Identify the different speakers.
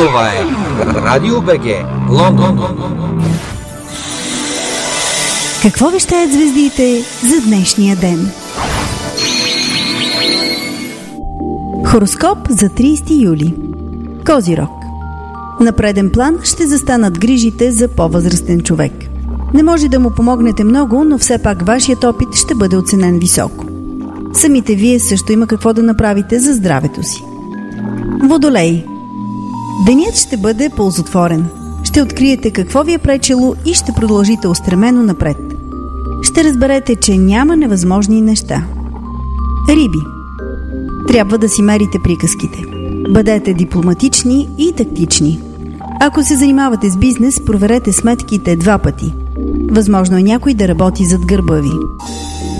Speaker 1: Това е Радио БГ, Лондон.
Speaker 2: Какво вещаят звездите за днешния ден? Хороскоп за 30 юли. Козирог. На преден план ще застанат грижите за по-възрастен човек. Не може да му помогнете много, но все пак вашият опит ще бъде оценен високо. Самите вие също има какво да направите за здравето си. Водолей. Денят ще бъде ползотворен. Ще откриете какво ви е пречело и ще продължите устремено напред. Ще разберете, че няма невъзможни неща. Риби. Трябва да си мерите приказките. Бъдете дипломатични и тактични. Ако се занимавате с бизнес, проверете сметките 2 пъти. Възможно е някой да работи зад гърба ви.